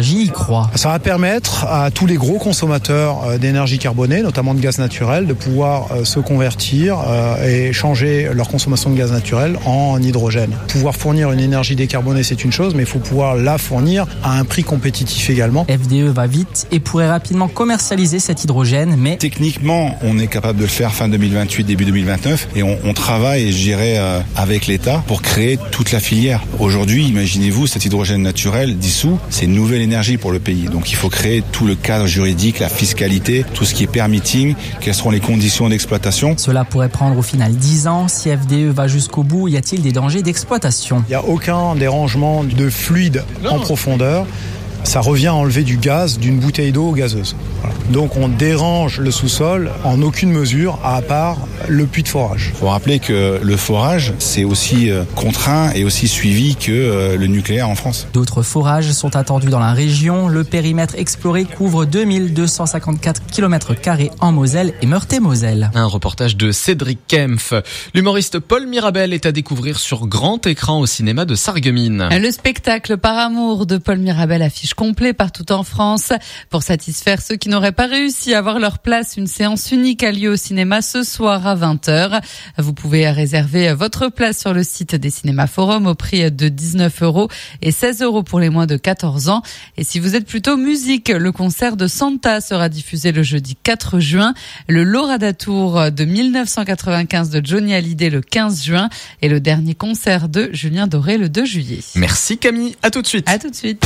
d'énergie y croit. Ça va permettre à tous les gros consommateurs d'énergie carbonée, notamment de gaz naturel, de pouvoir se convertir et changer leur consommation de gaz naturel en hydrogène. Pouvoir fournir une énergie décarbonée, c'est une chose, mais il faut pouvoir la fournir à un prix compétitif également. FDE va vite et pourrait rapidement commercialiser cet hydrogène, mais techniquement, on est capable de le faire fin 2028, début 2029, et on travaille, je dirais, avec l'État pour créer toute la filière. Aujourd'hui, imaginez-vous, cet hydrogène naturel dissous, c'est une nouvelle énergie pour le pays. Donc il faut créer tout le cadre juridique, la fiscalité, tout ce qui est permitting, quelles seront les conditions d'exploitation. Cela pourrait prendre au final 10 ans. Si FDE va jusqu'au bout, y a-t-il des dangers d'exploitation ? Il n'y a aucun dérangement de fluide en profondeur. Ça revient à enlever du gaz d'une bouteille d'eau gazeuse. Voilà. Donc on dérange le sous-sol en aucune mesure, à part le puits de forage. Il faut rappeler que le forage, c'est aussi contraint et aussi suivi que le nucléaire en France. D'autres forages sont attendus dans la région. Le périmètre exploré couvre 2254 km² en Moselle et Meurthe-et-Moselle. Un reportage de Cédric Kempf. L'humoriste Paul Mirabel est à découvrir sur grand écran au cinéma de Sarreguemines. Le spectacle Par amour de Paul Mirabel affiche complet partout en France. Pour satisfaire ceux qui n'auraient pas réussi à avoir leur place, une séance unique a lieu au cinéma ce soir à 20h. Vous pouvez réserver votre place sur le site des Cinémas Forum au prix de 19 € et 16 € pour les moins de 14 ans. Et si vous êtes plutôt musique, le concert de Santa sera diffusé le jeudi 4 juin, le Lorada Tour de 1995 de Johnny Hallyday le 15 juin et le dernier concert de Julien Doré le 2 juillet. Merci Camille, à tout de suite. À tout de suite.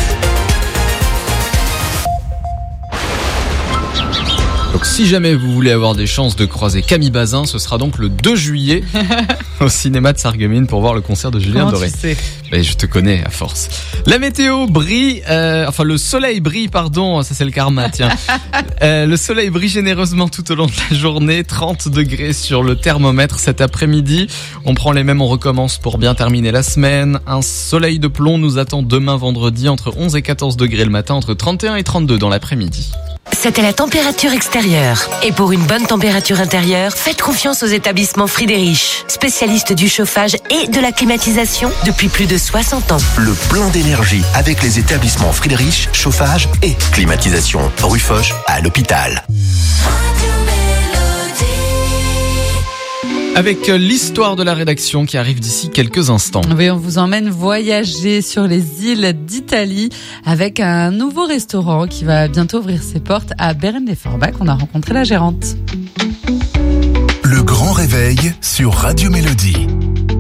Donc si jamais vous voulez avoir des chances de croiser Camille Bazin, ce sera donc le 2 juillet au cinéma de Sarreguemines pour voir le concert de Julien Doré. Tu sais. Ben, je te connais à force. La météo brille, le soleil brille, pardon, ça c'est le karma, tiens. Le soleil brille généreusement tout au long de la journée, 30 degrés sur le thermomètre cet après-midi. On prend les mêmes, on recommence pour bien terminer la semaine. Un soleil de plomb nous attend demain vendredi entre 11 et 14 degrés le matin, entre 31 et 32 dans l'après-midi. C'était la température extérieure. Et pour une bonne température intérieure, faites confiance aux établissements Friedrich, spécialistes du chauffage et de la climatisation depuis plus de 60 ans. Le plein d'énergie avec les établissements Friedrich, chauffage et climatisation. Rue Foch à l'hôpital. Avec l'histoire de la rédaction qui arrive d'ici quelques instants. Oui, on vous emmène voyager sur les îles d'Italie avec un nouveau restaurant qui va bientôt ouvrir ses portes à Beren-les-Forbach. On a rencontré la gérante. Le grand réveil sur Radio Mélodie.